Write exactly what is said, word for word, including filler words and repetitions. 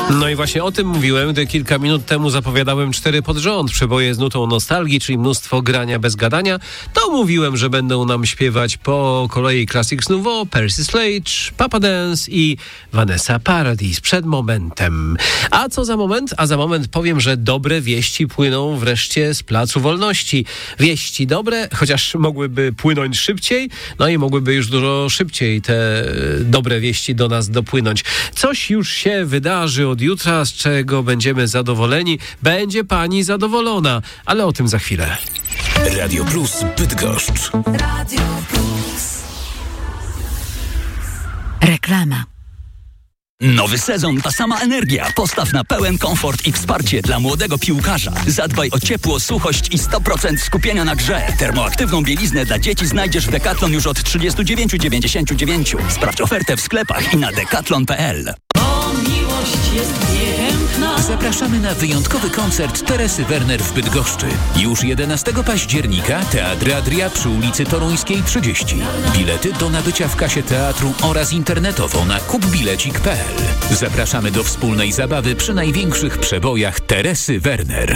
No i właśnie o tym mówiłem, gdy kilka minut temu zapowiadałem cztery pod rząd przeboje z nutą nostalgii, czyli mnóstwo grania bez gadania. To mówiłem, że będą nam śpiewać po kolei Classics Nouveau, Percy Sledge, Papa Dance i Vanessa Paradis przed momentem. A co za moment? A za moment powiem, że dobre wieści płyną wreszcie z Placu Wolności. Wieści dobre, chociaż mogłyby płynąć szybciej, no i mogłyby już dużo szybciej te dobre wieści do nas dopłynąć. Coś już się wydarzy od jutra, z czego będziemy zadowoleni. Będzie pani zadowolona, ale o tym za chwilę. Radio Plus Bydgoszcz. Radio Plus. Reklama. Nowy sezon, ta sama energia. Postaw na pełen komfort i wsparcie dla młodego piłkarza. Zadbaj o ciepło, suchość i sto procent skupienia na grze. Termoaktywną bieliznę dla dzieci znajdziesz w Decathlon już od trzydzieści dziewięć dziewięćdziesiąt dziewięć. Sprawdź ofertę w sklepach i na decathlon kropka p l. O, miłość jest piękna. Zapraszamy na wyjątkowy koncert Teresy Werner w Bydgoszczy. Już jedenastego października Teatr Adria przy ulicy Toruńskiej trzydzieści. Bilety do nabycia w kasie teatru oraz internetowo na kupbilecik kropka p l. Zapraszamy do wspólnej zabawy przy największych przebojach Teresy Werner.